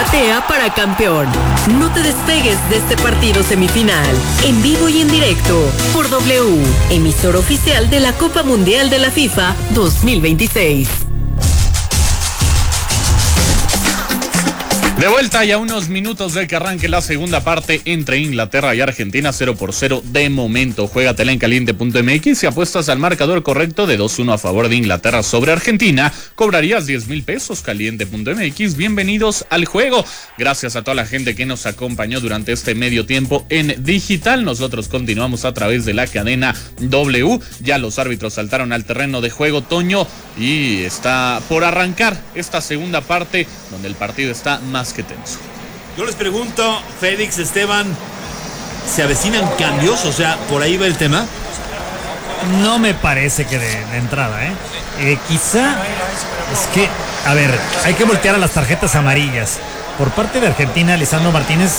patea para campeón. No te despegues de este partido semifinal, en vivo y en directo, por W, emisor oficial de la Copa Mundial de la FIFA 2026. De vuelta y a unos minutos de que arranque la segunda parte entre Inglaterra y Argentina, 0-0 de momento. Juégatela en caliente.mx y apuestas al marcador correcto de 2-1 a favor de Inglaterra sobre Argentina. Cobrarías 10,000 pesos. Caliente.mx. Bienvenidos al juego. Gracias a toda la gente que nos acompañó durante este medio tiempo en digital. Nosotros continuamos a través de la cadena W. Ya los árbitros saltaron al terreno de juego, Toño, y está por arrancar esta segunda parte donde el partido está más que tenso. Yo les pregunto, Félix, Esteban, ¿se avecinan cambios? O sea, ¿por ahí va el tema? No me parece que de entrada, quizá es que, a ver, hay que voltear a las tarjetas amarillas. Por parte de Argentina, Lisandro Martínez